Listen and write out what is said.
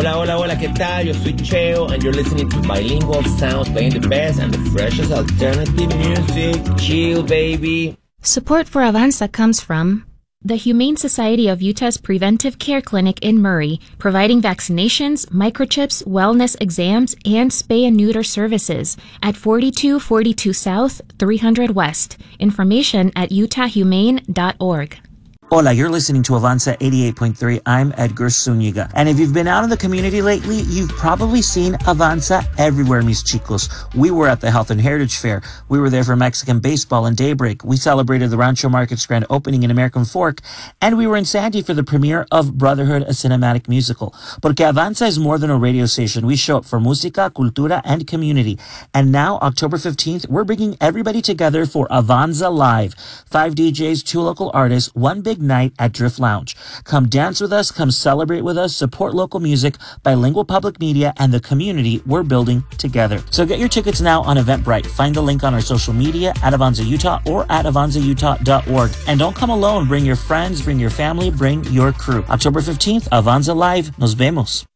Hola, hola, hola, ¿qué tal? Yo soy Cheo, and you're listening to Bilingual Sounds, playing the best and the freshest alternative music. Chill, baby. Support for Avanza comes from the Humane Society of Utah's Preventive Care Clinic in Murray, providing vaccinations, microchips, wellness exams, and spay and neuter services at 4242 South, 300 West. Information at utahhumane.org. Hola, you're listening to Avanza 88.3. I'm Edgar Zuniga. And if you've been out in the community lately, you've probably seen Avanza everywhere, mis chicos. We were at the Health and Heritage Fair. We were there for Mexican baseball and Daybreak. We celebrated the Rancho Market's grand opening in American Fork. And we were in Sandy for the premiere of Brotherhood, a cinematic musical. Porque Avanza is more than a radio station. We show up for música, cultura, and community. And now, October 15th, we're bringing everybody together for Avanza Live. 5 DJs, 2 local artists, 1 big night at Drift Lounge. Come dance with us, come celebrate with us, support local music, bilingual public media, and the community we're building together. So get your tickets now on Eventbrite. Find the link on our social media at Avanza Utah or at avanzautah.org. And don't come alone. Bring your friends, bring your family, bring your crew. October 15th, Avanza Live. Nos vemos.